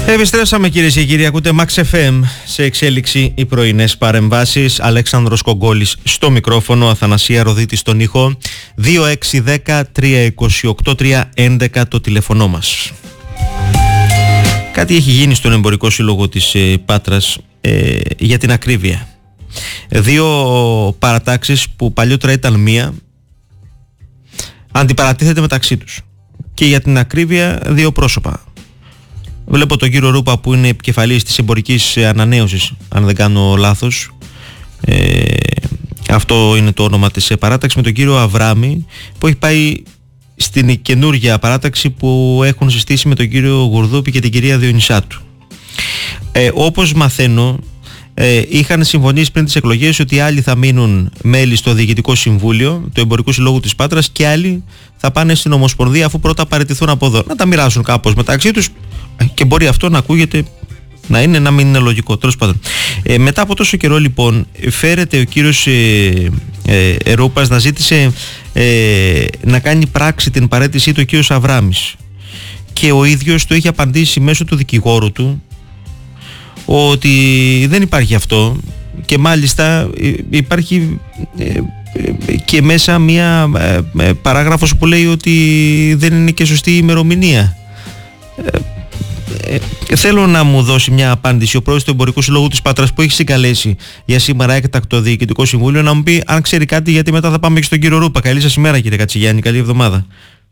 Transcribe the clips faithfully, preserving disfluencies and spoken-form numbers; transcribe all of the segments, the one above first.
Επιστρέψαμε κυρίες και κύριοι, ακούτε Max εφ εμ, σε εξέλιξη οι πρωινές παρεμβάσεις. Αλέξανδρος Κογκόλης στο μικρόφωνο, Αθανασία Ροδίτη στον ήχο. Δύο έξι ένα μηδέν τρία δύο οκτώ τρία έντεκα το τηλεφωνό μας. Κάτι έχει γίνει στον Εμπορικό Σύλλογο της ε, Πάτρας ε, για την ακρίβεια. Δύο παρατάξεις που παλιότερα ήταν μία αντιπαρατίθεται μεταξύ τους. Και για την ακρίβεια δύο πρόσωπα. Βλέπω τον κύριο Ρούπα που είναι επικεφαλής της εμπορικής ανανέωσης, αν δεν κάνω λάθος. Ε, αυτό είναι το όνομα της παράταξης, με τον κύριο Αβράμη που έχει πάει στην καινούργια παράταξη που έχουν συστήσει με τον κύριο Γουρδούπη και την κυρία Διονυσάτου. Ε, όπως μαθαίνω, ε, είχαν συμφωνήσει πριν τις εκλογές ότι άλλοι θα μείνουν μέλη στο Διοικητικό Συμβούλιο του Εμπορικού Συλλόγου της Πάτρας και άλλοι θα πάνε στην Ομοσπονδία αφού πρώτα παραιτηθούν από εδώ. Να τα μοιράσουν κάπως μεταξύ τους και μπορεί αυτό να ακούγεται να είναι, να μην είναι λογικό. Τέλος πάντων. Ε, μετά από τόσο καιρό λοιπόν φέρεται ο κύριος ε, ε, Ρούπας να ζήτησε ε, να κάνει πράξη την παραίτησή του ο κύριος Αβράμης και ο ίδιος το είχε απαντήσει μέσω του δικηγόρου του ότι δεν υπάρχει αυτό και μάλιστα υπάρχει ε, και μέσα μία ε, παράγραφος που λέει ότι δεν είναι και σωστή η ημερομηνία. Ε, ε, θέλω να μου δώσει μια απάντηση ο πρόεδρος του Εμπορικού Συλλόγου της Πάτρας που έχει συγκαλέσει για σήμερα έκτακτο Διοικητικό Συμβούλιο, να μου πει αν ξέρει κάτι, γιατί μετά θα πάμε και στον κύριο Ρούπα. Καλή σας ημέρα κύριε Κατσιγιάννη, καλή εβδομάδα.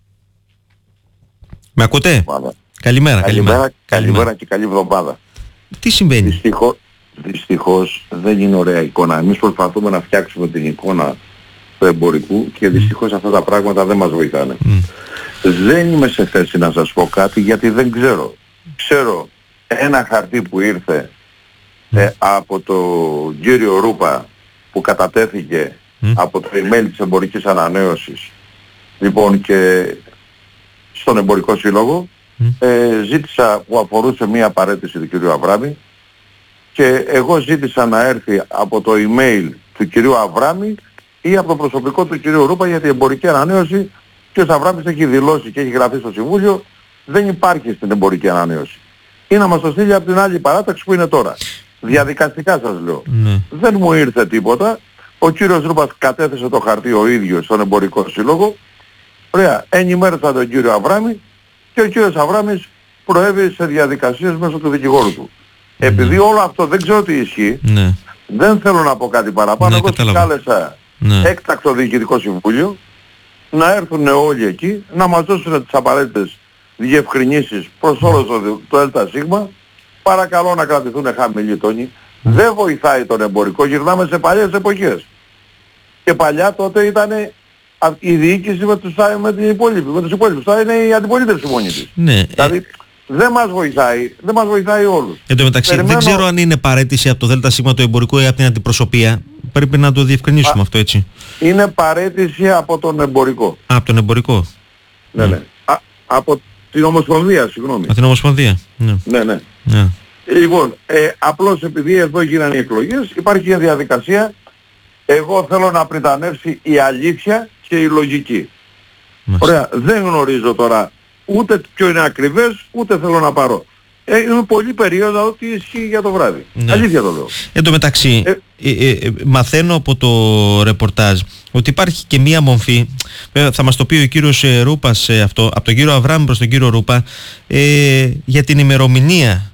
Με ακούτε? Καλημέρα. Καλημέρα, καλημέρα. Καλημέρα και καλή εβδομάδα. Τι συμβαίνει? Δυστυχώς, δυστυχώς δεν είναι ωραία εικόνα. Εμείς προσπαθούμε να φτιάξουμε την εικόνα του εμπορικού και δυστυχώς αυτά τα πράγματα δεν μας βοηθάνε. Mm. Δεν είμαι σε θέση να σας πω κάτι γιατί δεν ξέρω. Ξέρω ένα χαρτί που ήρθε mm. ε, από τον κύριο Ρούπα που κατατέθηκε mm. από το email της Εμπορικής Ανανέωσης, λοιπόν, και στον Εμπορικό Σύλλογο. Mm. Ε, ζήτησα, που αφορούσε μία παραίτηση του κυρίου Αβράμη, και εγώ ζήτησα να έρθει από το email του κυρίου Αβράμη ή από το προσωπικό του κυρίου Ρούπα, γιατί η εμπορική ανανέωση, και ο Αβράμης έχει δηλώσει και έχει γραφεί στο Συμβούλιο, δεν υπάρχει στην εμπορική ανανέωση. Ή να μας το στείλει από την άλλη παράταξη που είναι τώρα. Διαδικαστικά σας λέω. Mm. Δεν μου ήρθε τίποτα. Ο κύριος Ρούπας κατέθεσε το χαρτί ο ίδιος στον Εμπορικό Σύλλογο. Ωραία, ενημέρωσα τον κύριο Αβράμη και ο κύριος Αβράμης προέβη σε διαδικασίες μέσω του δικηγόρου του. Mm. Επειδή όλο αυτό δεν ξέρω τι ισχύει, mm. δεν θέλω να πω κάτι παραπάνω. Mm. Εγώ τους κάλεσα mm. έκτακτο Διοικητικό Συμβούλιο να έρθουν όλοι εκεί, να μας δώσουν τις απαραίτητες διευκρινήσεις προς όλο το, το ΕΛΤΑ ΣΥΓΜΑ. Παρακαλώ να κρατηθούν χαμηλοί τόνοι. Mm. Δεν βοηθάει τον εμπορικό, γυρνάμε σε παλιές εποχές. Και παλιά τότε ήταν η διοίκηση με τους, με την υπόλοιπη, με τους υπόλοιπους. Τώρα είναι η αντιπολίτευση μόνη της. Ναι. Δηλαδή ε... δεν μας βοηθάει, δεν μας βοηθάει όλους. Εν τω μεταξύ, Περιμένω... δεν ξέρω αν είναι παραίτηση από το ΔΣ του εμπορικού ή από την αντιπροσωπεία. Πρέπει να το διευκρινίσουμε Α, αυτό, έτσι. Είναι παραίτηση από τον εμπορικό. Α, από τον εμπορικό. Ναι, ναι. ναι. Α, από την Ομοσπονδία, συγγνώμη. Από την Ομοσπονδία. Ναι, ναι. ναι. ναι. Λοιπόν, ε, απλώς επειδή εδώ γίνανε οι εκλογές, υπάρχει μια διαδικασία. Εγώ θέλω να πριτανεύσει η αλήθεια και η λογική. Μάλιστα. Ωραία, δεν γνωρίζω τώρα ούτε ποιο είναι ακριβές, ούτε θέλω να πάρω. Ε, είναι πολύ περίοδο ό,τι ισχύει για το βράδυ. Ναι. Αλήθεια το λέω. Εν τω μεταξύ, ε, ε, ε, μαθαίνω από το ρεπορτάζ ότι υπάρχει και μία μορφή, θα μας το πει ο κύριος ε, Ρούπας ε, αυτό, από τον κύριο Αβράμη προς τον κύριο Ρούπα, ε, για την ημερομηνία.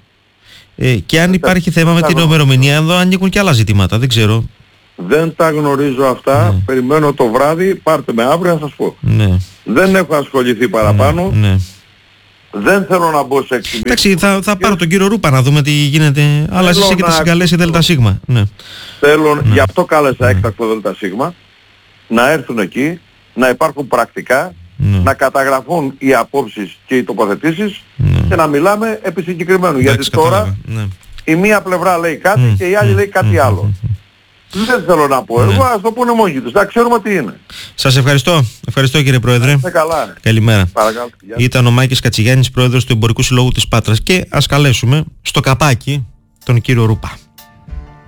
Ε, και αν υπάρχει θέμα με την ημερομηνία, εδώ ανήκουν και άλλα ζητήματα, δεν ξέρω. Δεν τα γνωρίζω αυτά, ναι. Περιμένω το βράδυ, πάρτε με αύριο να σας πω. Ναι. Δεν έχω ασχοληθεί παραπάνω, ναι. Ναι. Δεν θέλω να μπω σε εξηγήσεις. Εντάξει, θα, θα πάρω τον κύριο Ρούπα να δούμε τι γίνεται, αλλά εσείς έχετε συγκαλέσει ΔΣ. Ναι. Θέλω, ναι. Γι' αυτό κάλεσα έκτακτο ΔΣ, να έρθουν εκεί, να υπάρχουν πρακτικά, ναι. Να καταγραφούν οι απόψεις και οι τοποθετήσεις, ναι. Και να μιλάμε επί συγκεκριμένου. Γιατί τώρα ναι. Η μία πλευρά λέει κάτι mm. και η άλλη mm. λέει κάτι mm. άλλο. Mm. Δεν θέλω να πω εγώ, ναι. Ας το πούνε μόνοι τους. Να ξέρουμε τι είναι. Σας ευχαριστώ. Ευχαριστώ κύριε Πρόεδρε. Είστε καλά. Καλημέρα. Παρακαλώ. Ήταν ο Μάκης Κατσιγιάννης, Πρόεδρος του Εμπορικού Συλλόγου της Πάτρας, και ας καλέσουμε στο καπάκι τον κύριο Ρούπα.